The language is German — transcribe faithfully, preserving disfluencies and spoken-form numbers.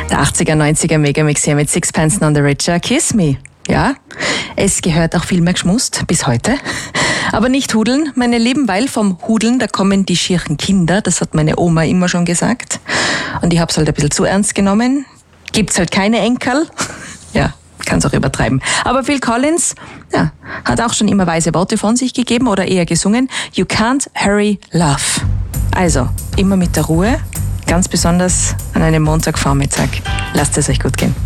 Der achtziger, neunziger Megamix hier mit Sixpence None the Richer. Kiss Me. Ja, es gehört auch viel mehr geschmust bis heute. Aber nicht hudeln, meine Lieben, weil vom Hudeln, da kommen die schieren Kinder. Das hat meine Oma immer schon gesagt. Und ich hab's halt ein bisschen zu ernst genommen. Gibt's halt keine Enkel. Ja, kann's auch übertreiben. Aber Phil Collins, ja, hat auch schon immer weise Worte von sich gegeben oder eher gesungen. You can't hurry love. Also, immer mit der Ruhe. Ganz besonders an einem Montagvormittag. Lasst es euch gut gehen.